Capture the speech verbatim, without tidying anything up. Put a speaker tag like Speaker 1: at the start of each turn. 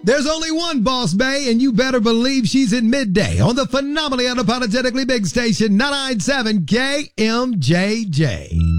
Speaker 1: There's only one Boss Bae, and you better believe she's at midday on the phenomenally unapologetically big station, ninety-nine point seven K M J J.